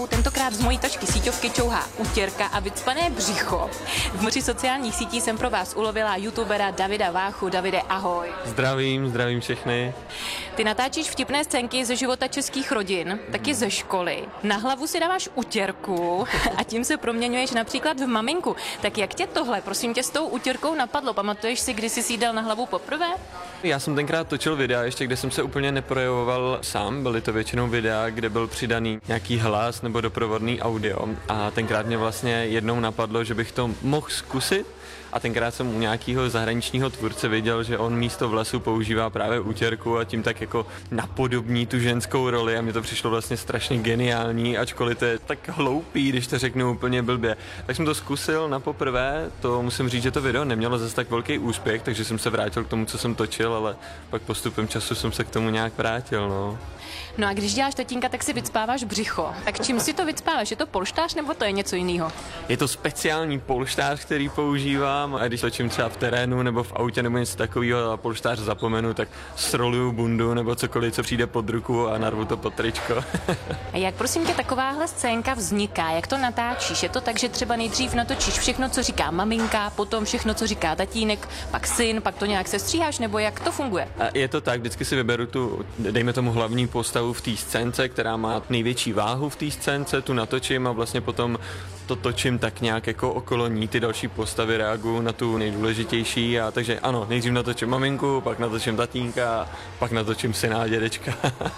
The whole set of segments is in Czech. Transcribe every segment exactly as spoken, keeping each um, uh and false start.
Tentokrát z mojí tašky síťovky čouhá utěrka a vycpané břicho. V moři sociálních sítí jsem pro vás ulovila youtubera Davida Váchu. Davide, ahoj. Zdravím, zdravím všechny. Ty natáčíš vtipné scénky ze života českých rodin, taky ze školy. Na hlavu si dáváš utěrku a tím se proměňuješ například v maminku. Tak jak tě tohle, prosím tě, s tou utěrkou napadlo? Pamatuješ si, kdy jsi si dal na hlavu poprvé? Já jsem tenkrát točil videa, ještě kde jsem se úplně neprojevoval sám, byly to většinou videa, kde byl přidaný nějaký hlas nebo doprovodný audio a tenkrát mě vlastně jednou napadlo, že bych to mohl zkusit a tenkrát jsem u nějakého zahraničního tvůrce viděl, že on místo vlasů používá právě utěrku a tím tak jako napodobní tu ženskou roli a mně to přišlo vlastně strašně geniální, ačkoliv to je tak hloupý, když to řeknu úplně blbě. Tak jsem to zkusil na poprvé, to musím říct, že to video nemělo zase tak velký úspěch, takže jsem se vrátil k tomu, co jsem točil, ale pak postupem času jsem se k tomu nějak vrátil, no. No a když děláš tatínka, tak si vycpáváš břicho. Tak čím si to vycpáváš? Je to polštář nebo to je něco jiného? Je to speciální polštář, který používám a když točím třeba v terénu nebo v autě nebo něco takového a polštář zapomenu, tak sroluju bundu nebo cokoliv, co přijde pod ruku a narvu to pod tričko. A jak prosím tě takováhle scénka vzniká? Jak to natáčíš? Je to tak, že třeba nejdřív natočíš všechno, co říká maminka, potom všechno, co říká tatínek, pak syn, pak to nějak sestříháš, nebo jak to funguje? A je to tak, vždycky si vyberu tu, dejme tomu hlavní postavu v té scénce, která má největší váhu v té scénce, tu natočím a vlastně potom to točím tak nějak jako okolo ní, ty další postavy reagují na tu nejdůležitější a takže ano, nejdřív natočím maminku, pak natočím tatínka, pak natočím syna a dědečka.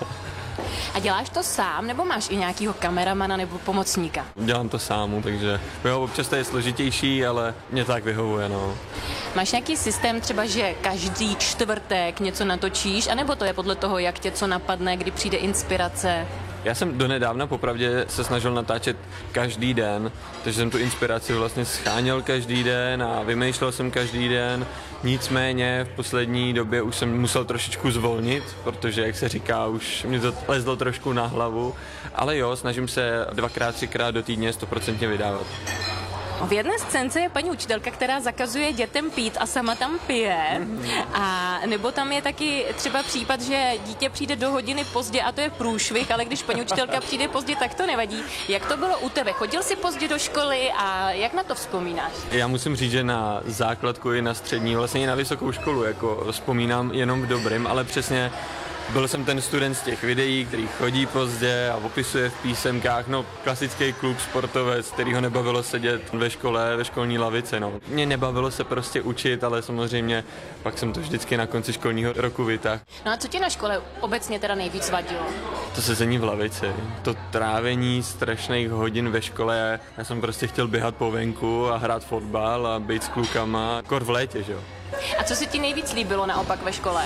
A děláš to sám, nebo máš i nějakýho kameramana nebo pomocníka? Dělám to sám, takže jo, občas to je složitější, ale mě tak vyhovuje, no. Máš nějaký systém třeba, že každý čtvrtek něco natočíš, anebo to je podle toho, jak tě co napadne, kdy přijde inspirace? Já jsem donedávna popravdě se snažil natáčet každý den, takže jsem tu inspiraci vlastně scháněl každý den a vymýšlel jsem každý den. Nicméně v poslední době už jsem musel trošičku zvolnit, protože, jak se říká, už mi to lezlo trošku na hlavu. Ale jo, snažím se dvakrát, třikrát do týdně stoprocentně vydávat. V jedné scénce je paní učitelka, která zakazuje dětem pít a sama tam pije. A nebo tam je taky třeba případ, že dítě přijde do hodiny pozdě a to je průšvih, ale když paní učitelka přijde pozdě, tak to nevadí. Jak to bylo u tebe? Chodil jsi pozdě do školy a jak na to vzpomínáš? Já musím říct, že na základku i na střední, vlastně i na vysokou školu, jako vzpomínám jenom v dobrým, ale přesně byl jsem ten student z těch videí, který chodí pozdě a opisuje v písemkách, no klasický kluk, sportovec, který ho nebavilo sedět ve škole, ve školní lavici, no. Mě nebavilo se prostě učit, ale samozřejmě pak jsem to vždycky na konci školního roku vytáhl. No a co ti na škole obecně teda nejvíc vadilo? To sezení v lavici, to trávení strašných hodin ve škole, já jsem prostě chtěl běhat po venku a hrát fotbal a být s klukama, kor v létě, že jo. A co se ti nejvíc líbilo naopak ve škole?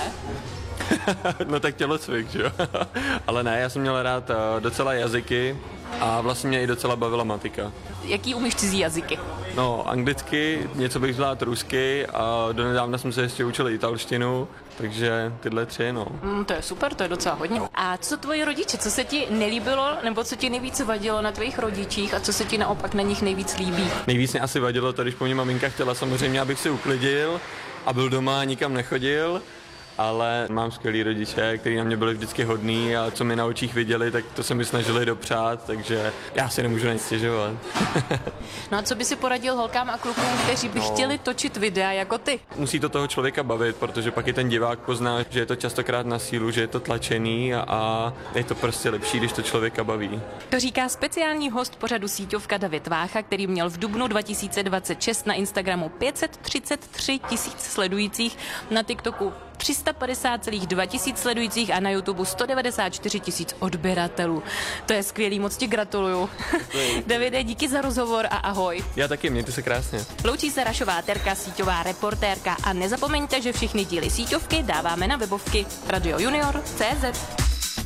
No tak tělocvik, že jo. Ale ne, já jsem měl rád docela jazyky a vlastně mě i docela bavila matika. Jaký umíš cizí jazyky? No, anglicky, něco bych zvládl rusky a donedávna jsem se ještě učil italštinu, takže tyhle tři, no. Mm, to je super, to je docela hodně. A co tvoji rodiče, co se ti nelíbilo, nebo co ti nejvíc vadilo na tvých rodičích a co se ti naopak na nich nejvíc líbí? Nejvíc mě asi vadilo to, když po mě maminka chtěla samozřejmě, abych si uklidil a byl doma a nikam nechodil. Ale mám skvělý rodiče, kteří na mě byli vždycky hodní a co mi na očích viděli, tak to se mi snažili dopřát, takže já si nemůžu nic stěžovat. No a co by si poradil holkám a klukům, kteří by no. chtěli točit videa jako ty? Musí to toho člověka bavit, protože pak i ten divák pozná, že je to častokrát na sílu, že je to tlačený a, a je to prostě lepší, když to člověka baví. To říká speciální host pořadu Síťovka David Vácha, který měl v dubnu dva tisíce dvacet šest na Instagramu pět set třicet tři tisíc sledujících, na TikToku tři sta padesát celá dva tisíc sledujících a na YouTube sto devadesát čtyři tisíc odběratelů. To je skvělý, moc ti gratuluju. Davide, díky za rozhovor a ahoj. Já taky, mějte se krásně. Loučí se Rašová Terka, síťová reportérka a nezapomeňte, že všechny díly Síťovky dáváme na webovky radio junior tečka cé zet.